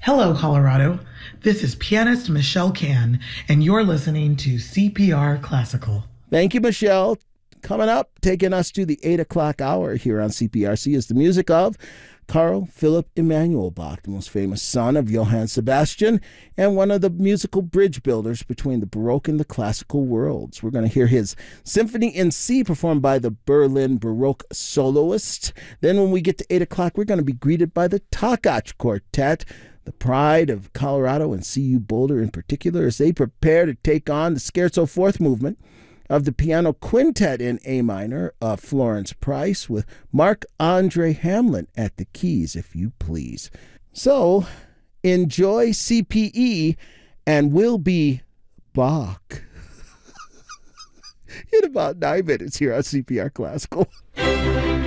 Hello, Colorado. This is pianist Michelle Can, and you're listening to CPR Classical. Thank you, Michelle. Coming up, taking us to the 8 o'clock hour here on CPRC is the music of Carl Philipp Emanuel Bach, the most famous son of Johann Sebastian and one of the musical bridge builders between the Baroque and the classical worlds. We're going to hear his Symphony in C performed by the Berlin Baroque soloist. Then when we get to 8 o'clock, we're going to be greeted by the Takach Quartet, the pride of Colorado and CU Boulder in particular, as they prepare to take on the Scherzo Fourth Movement of the Piano Quintet in A minor of Florence Price with Marc-Andre Hamelin at the keys, if you please. So, enjoy CPE, and we'll be Bach in about 9 minutes here on CPR Classical.